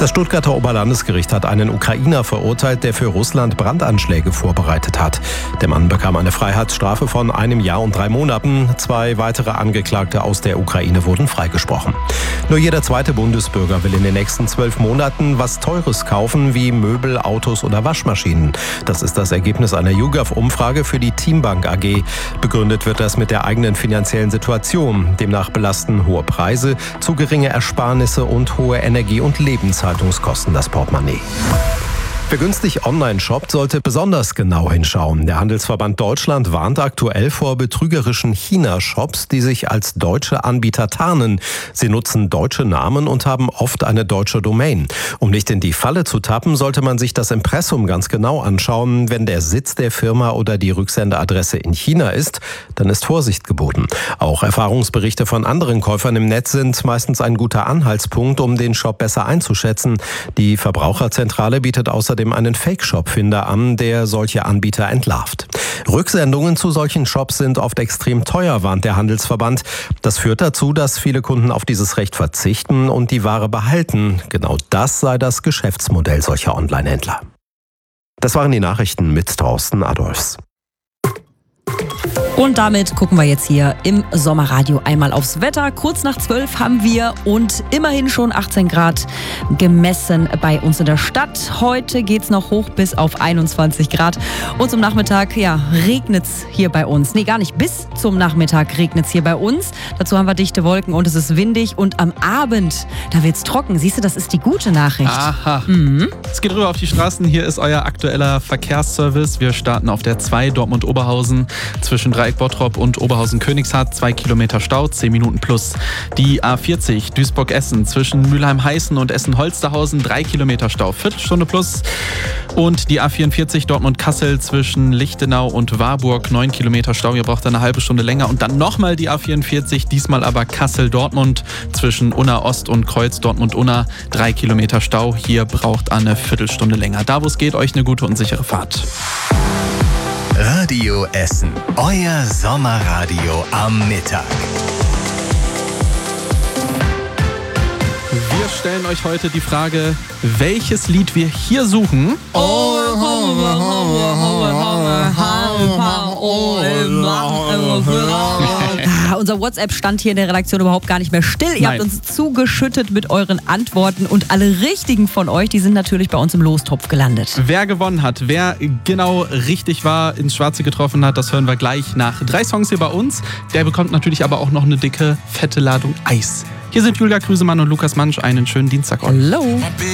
Das Stuttgarter Oberlandesgericht hat einen Ukrainer verurteilt, der für Russland Brandanschläge vorbereitet hat. Der Mann bekam eine Freiheitsstrafe von 1 Jahr und 3 Monaten. 2 weitere Angeklagte aus der Ukraine wurden freigesprochen. Nur jeder zweite Bundesbürger will in den nächsten 12 Monaten was Teures kaufen, wie Möbel, Autos oder Waschmaschinen. Das ist das Ergebnis einer YouGov-Umfrage für die Teambank AG. Begründet wird das mit der eigenen finanziellen Situation. Demnach belasten hohe Preise, zu geringe Ersparnisse und hohe Energie- und Lebenshaltungskosten das Portemonnaie. Wer günstig online shoppt, sollte besonders genau hinschauen. Der Handelsverband Deutschland warnt aktuell vor betrügerischen China-Shops, die sich als deutsche Anbieter tarnen. Sie nutzen deutsche Namen und haben oft eine deutsche Domain. Um nicht in die Falle zu tappen, sollte man sich das Impressum ganz genau anschauen. Wenn der Sitz der Firma oder die Rücksendeadresse in China ist, dann ist Vorsicht geboten. Auch Erfahrungsberichte von anderen Käufern im Netz sind meistens ein guter Anhaltspunkt, um den Shop besser einzuschätzen. Die Verbraucherzentrale bietet außerdem einen Fake-Shop-Finder an, der solche Anbieter entlarvt. Rücksendungen zu solchen Shops sind oft extrem teuer, warnt der Handelsverband. Das führt dazu, dass viele Kunden auf dieses Recht verzichten und die Ware behalten. Genau das sei das Geschäftsmodell solcher Online-Händler. Das waren die Nachrichten mit Thorsten Adolfs. Und damit gucken wir jetzt hier im Sommerradio einmal aufs Wetter. Kurz nach 12 haben wir und immerhin schon 18 Grad gemessen bei uns in der Stadt. Heute geht's noch hoch bis auf 21 Grad. Und zum Nachmittag, regnet's hier bei uns. Nee, gar nicht. Bis zum Nachmittag regnet's hier bei uns. Dazu haben wir dichte Wolken und es ist windig. Und am Abend, da wird's trocken. Siehst du, das ist die gute Nachricht. Aha. Es geht rüber auf die Straßen. Hier ist euer aktueller Verkehrsservice. Wir starten auf der 2 Dortmund-Oberhausen zwischen Dreieck-Bottrop und Oberhausen-Königshardt, 2 Kilometer Stau, 10 Minuten plus. Die A40 Duisburg-Essen zwischen Mülheim-Heißen und Essen-Holsterhausen, 3 Kilometer Stau, Viertelstunde plus. Und die A44 Dortmund-Kassel zwischen Lichtenau und Warburg, 9 Kilometer Stau, ihr braucht eine halbe Stunde länger. Und dann nochmal die A44, diesmal aber Kassel-Dortmund zwischen Unna-Ost und Kreuz-Dortmund-Unna, 3 Kilometer Stau, hier braucht eine Viertelstunde länger. Da wo es geht, euch eine gute und sichere Fahrt. Radio Essen, euer Sommerradio am Mittag. Wir stellen euch heute die Frage, welches Lied wir hier suchen. Unser WhatsApp-Stand hier in der Redaktion überhaupt gar nicht mehr still. Ihr habt uns zugeschüttet mit euren Antworten und alle richtigen von euch, die sind natürlich bei uns im Lostopf gelandet. Wer gewonnen hat, wer genau richtig war, ins Schwarze getroffen hat, das hören wir gleich nach 3 Songs hier bei uns. Der bekommt natürlich aber auch noch eine dicke, fette Ladung Eis. Hier sind Julia Krüsemann und Lukas Mansch. Einen schönen Dienstag euch. Hallo.